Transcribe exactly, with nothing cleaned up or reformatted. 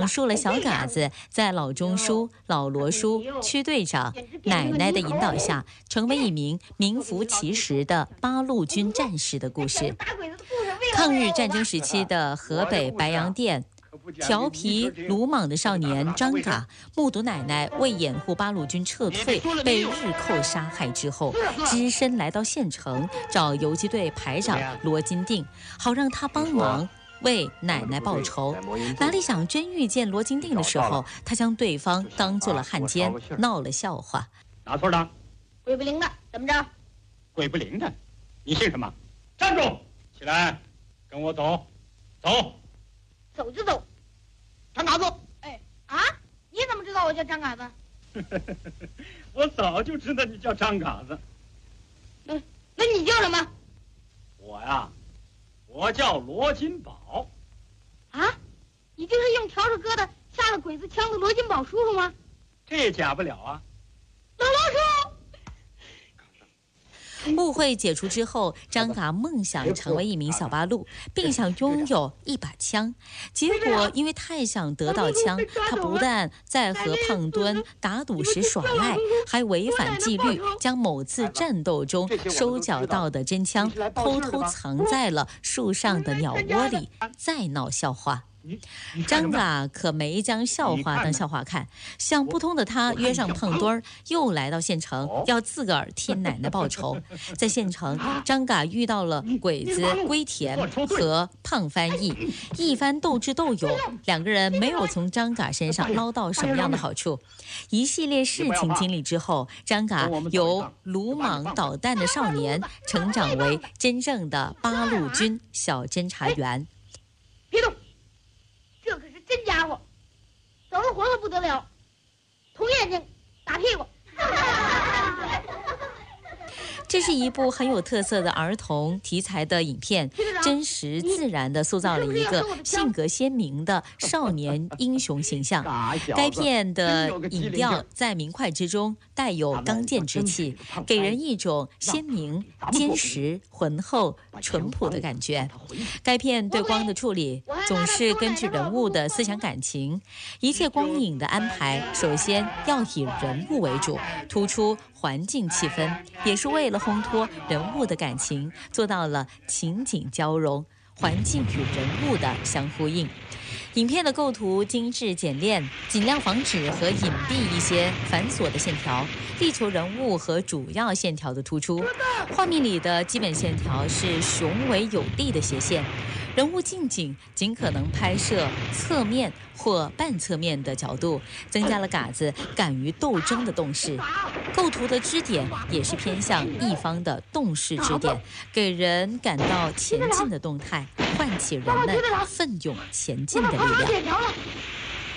讲述了小嘎子在老钟叔、老罗叔、区队长、奶奶的引导下，成为一名名副其实的八路军战士的故事。抗日战争时期的河北白洋淀，调皮鲁莽的少年张嘎，目睹奶奶为掩护八路军撤退被日寇杀害之后，只身来到县城找游击队排长罗金定，好让他帮忙为奶奶报仇。哪里想真遇见罗金定的时候，他将对方当做了汉奸，闹了笑话。 哪村的？ 鬼不灵的，怎么着？ 鬼不灵的，你姓什么？站住！起来，跟我走，走， 走就走。 张嘎子。 哎啊，你怎么知道我叫张嘎子？ 我早就知道你叫张嘎子。 那那你叫什么？ 我呀，我叫罗金宝。 啊，你就是用笤帚疙瘩下了鬼子枪的罗金宝叔叔吗？ 这假不了啊。 老罗叔。 误会解除之后，张嘎梦想成为一名小八路，并想拥有一把枪。结果因为太想得到枪，他不但在和胖墩打赌时耍赖，还违反纪律，将某次战斗中收缴到的真枪偷偷藏在了树上的鸟窝里，再闹笑话。张嘎可没将笑话当笑话看，想不通的他约上胖墩儿，又来到县城，要自个儿替奶奶报仇。在县城，张嘎遇到了鬼子龟田和胖翻译，一番斗智斗勇，两个人没有从张嘎身上捞到什么样的好处。一系列事情经历之后，张嘎由鲁莽捣蛋的少年成长为真正的八路军小侦察员。 别动！这可是真家伙，走了活了不得了，捅眼睛，打屁股。 这是一部很有特色的儿童题材的影片，真实自然地塑造了一个性格鲜明的少年英雄形象。该片的影调在明快之中带有刚健之气，给人一种鲜明、坚实、浑厚、淳朴的感觉。该片对光的处理总是根据人物的思想感情，一切光影的安排首先要以人物为主，突出环境气氛，也是为了烘托人物的感情，做到了情景交融，环境与人物的相呼应。影片的构图精致简练，尽量防止和隐蔽一些繁琐的线条，力求人物和主要线条的突出。画面里的基本线条是雄伟有力的斜线，人物近景尽可能拍摄侧面或半侧面的角度，增加了嘎子敢于斗争的动势。构图的支点也是偏向一方的动势支点，给人感到前进的动态，唤起人们奋勇前进的力量。